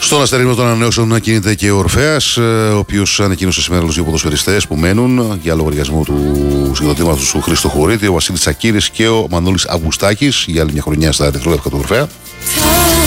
Στον αστερισμό των ανανεώσεων κινείται και ο Ορφέας, ο οποίος ανακοίνωσε σήμερα τους δύο ποδοσφαιριστές που μένουν για λογαριασμό του συγκροτήματος του Χρήστο Χωρίτη, ο Βασίλης Τσακίρης και ο Μανώλης Αυγουστάκης για άλλη μια χρονιά στα ερυθρόλευκα του Ορφέα.